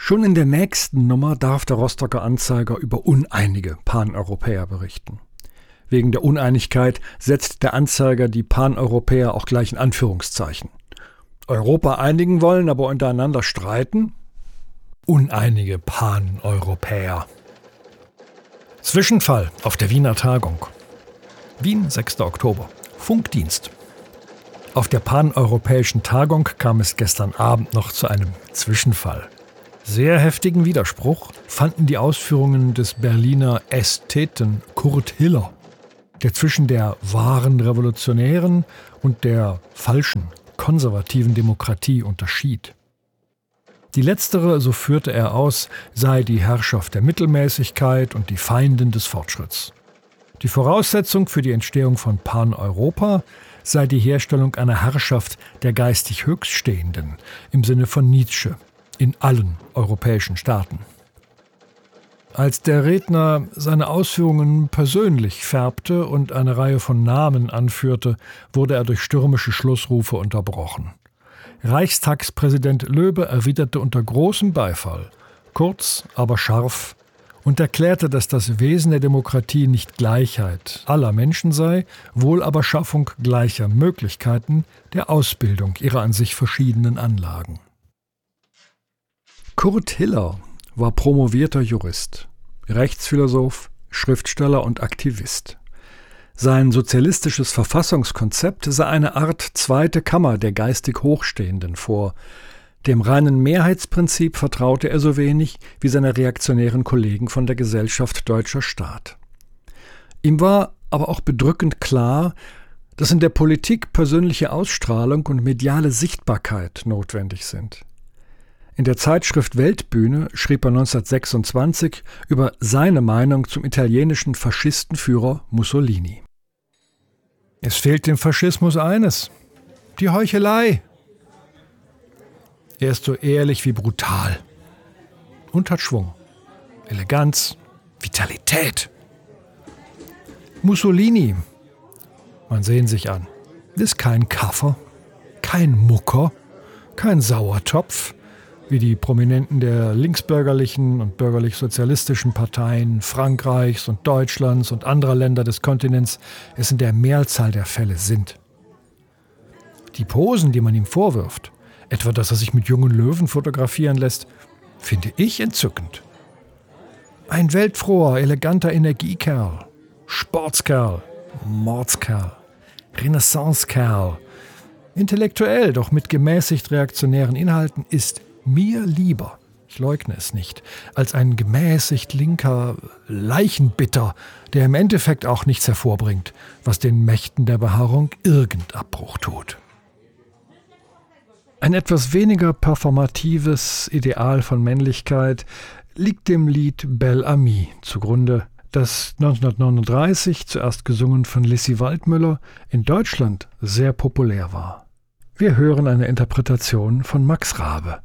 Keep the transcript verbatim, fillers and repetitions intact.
Schon in der nächsten Nummer darf der Rostocker Anzeiger über uneinige Paneuropäer berichten. Wegen der Uneinigkeit setzt der Anzeiger die Paneuropäer auch gleich in Anführungszeichen. Europa einigen wollen, aber untereinander streiten? Uneinige Paneuropäer. Zwischenfall auf der Wiener Tagung. Wien, sechster Oktober. Funkdienst. Auf der paneuropäischen Tagung kam es gestern Abend noch zu einem Zwischenfall. Sehr heftigen Widerspruch fanden die Ausführungen des Berliner Ästheten Kurt Hiller, der zwischen der wahren revolutionären und der falschen konservativen Demokratie unterschied. Die letztere, so führte er aus, sei die Herrschaft der Mittelmäßigkeit und die Feindin des Fortschritts. Die Voraussetzung für die Entstehung von Paneuropa sei die Herstellung einer Herrschaft der geistig Höchststehenden im Sinne von Nietzsche in allen europäischen Staaten. Als der Redner seine Ausführungen persönlich färbte und eine Reihe von Namen anführte, wurde er durch stürmische Schlussrufe unterbrochen. Reichstagspräsident Löbe erwiderte unter großem Beifall, kurz, aber scharf, und erklärte, dass das Wesen der Demokratie nicht Gleichheit aller Menschen sei, wohl aber Schaffung gleicher Möglichkeiten der Ausbildung ihrer an sich verschiedenen Anlagen. Kurt Hiller war promovierter Jurist, Rechtsphilosoph, Schriftsteller und Aktivist. Sein sozialistisches Verfassungskonzept sah eine Art zweite Kammer der geistig Hochstehenden vor. Dem reinen Mehrheitsprinzip vertraute er so wenig wie seine reaktionären Kollegen von der Gesellschaft Deutscher Staat. Ihm war aber auch bedrückend klar, dass in der Politik persönliche Ausstrahlung und mediale Sichtbarkeit notwendig sind. In der Zeitschrift Weltbühne schrieb er neunzehnhundertsechsundzwanzig über seine Meinung zum italienischen Faschistenführer Mussolini. Es fehlt dem Faschismus eines: die Heuchelei. Er ist so ehrlich wie brutal und hat Schwung, Eleganz, Vitalität. Mussolini, man sehen sich an, ist kein Kaffer, kein Mucker, kein Sauertopf, wie die Prominenten der linksbürgerlichen und bürgerlich-sozialistischen Parteien Frankreichs und Deutschlands und anderer Länder des Kontinents es in der Mehrzahl der Fälle sind. Die Posen, die man ihm vorwirft, etwa dass er sich mit jungen Löwen fotografieren lässt, finde ich entzückend. Ein weltfroher, eleganter Energiekerl, Sportskerl, Mordskerl, Renaissancekerl, intellektuell, doch mit gemäßigt reaktionären Inhalten, ist mir lieber, ich leugne es nicht, als ein gemäßigt linker Leichenbitter, der im Endeffekt auch nichts hervorbringt, was den Mächten der Beharrung irgend Abbruch tut. Ein etwas weniger performatives Ideal von Männlichkeit liegt dem Lied Bel Ami zugrunde, das neunzehnhundertneununddreißig, zuerst gesungen von Lissi Waldmüller, in Deutschland sehr populär war. Wir hören eine Interpretation von Max Rabe.